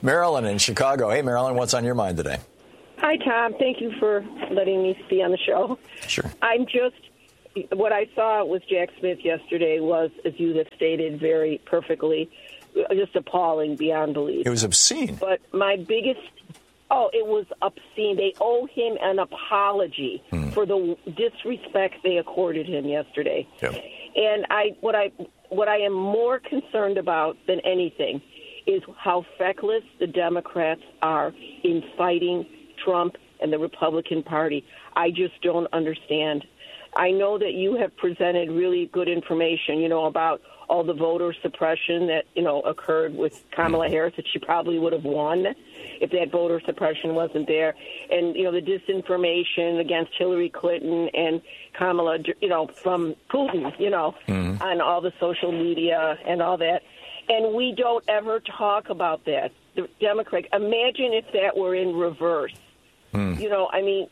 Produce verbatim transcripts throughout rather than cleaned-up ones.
Marilyn in Chicago. Hey, Marilyn, what's on your mind today? Hi, Tom. Thank you for letting me be on the show. Sure. I'm just, what I saw with Jack Smith yesterday was, as you have stated very perfectly, just appalling beyond belief. It was obscene. But my biggest, oh, it was obscene. They owe him an apology hmm. for the disrespect they accorded him yesterday. Yep. And I, what I, what I am more concerned about than anything is how feckless the Democrats are in fighting Trump and the Republican Party. I just don't understand. I know that you have presented really good information, you know, about all the voter suppression that, you know, occurred with Kamala Harris, that she probably would have won if that voter suppression wasn't there. And, you know, the disinformation against Hillary Clinton and Kamala, you know, from Putin, you know, mm-hmm. on all the social media and all that. And we don't ever talk about that. The Democrat, imagine if that were in reverse. Mm. You know, I mean,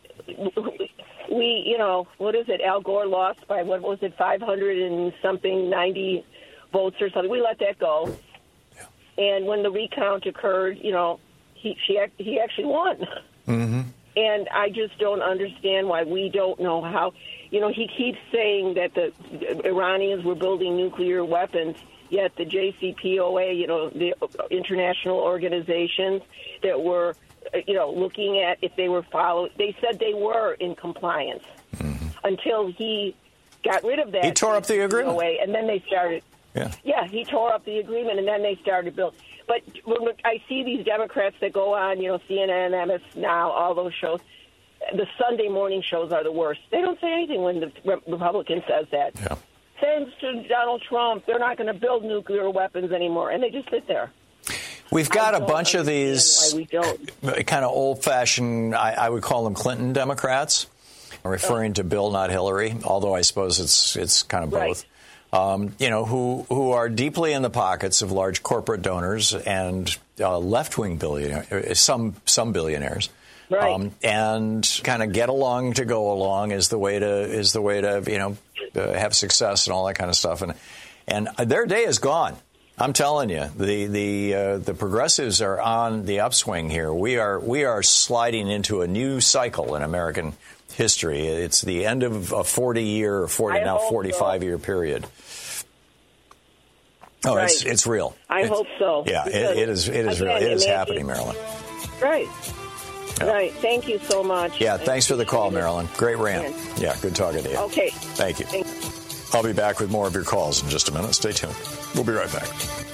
we, you know, what is it? Al Gore lost by, what was it, five hundred and something, ninety votes or something. We let that go. Yeah. And when the recount occurred, you know, he she he actually won. Mm-hmm. And I just don't understand why we don't know how. You know, he keeps saying that the Iranians were building nuclear weapons, yet the J C P O A, you know, the international organizations that were, you know, looking at if they were followed, they said they were in compliance mm-hmm. until he got rid of that. He tore up the agreement. And then they started. Yeah. Yeah, he tore up the agreement, and then they started building. But when I see these Democrats that go on, you know, C N N, M S Now, all those shows, the Sunday morning shows are the worst. They don't say anything when the Republican says that. Yeah. Thanks to Donald Trump, they're not going to build nuclear weapons anymore, and they just sit there. We've got a bunch of these kind of old-fashioned, I, I would call them Clinton Democrats, referring oh. to Bill, not Hillary, although I suppose it's it's kind of both. Right. Um, you know, who who are deeply in the pockets of large corporate donors and uh, left-wing billionaires, some some billionaires, right. um, and kind of get along to go along is the way to is the way to you know uh, have success and all that kind of stuff. And and their day is gone. I'm telling you, the the uh, the progressives are on the upswing here. We are we are sliding into a new cycle in American history. It's the end of a forty-year or forty now forty-five-year so. period. Oh, right. it's it's real. I it's, hope so. Yeah, it, it is. It is Again, real. It is Nancy. happening, Marilyn. Right. Yeah. Right. Thank you so much. Yeah. Thanks for the call, Marilyn. Great rant. Yeah. Good talking to you. Okay. Thank you. Thanks. I'll be back with more of your calls in just a minute. Stay tuned. We'll be right back.